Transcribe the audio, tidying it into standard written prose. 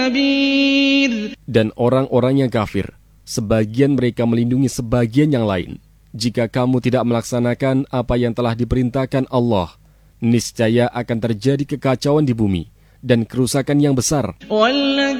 كبير. Dan orang-orang yang kafir, sebagian mereka melindungi sebagian yang lain. Jika kamu tidak melaksanakan apa yang telah diperintahkan Allah, niscaya akan terjadi kekacauan di bumi dan kerusakan yang besar.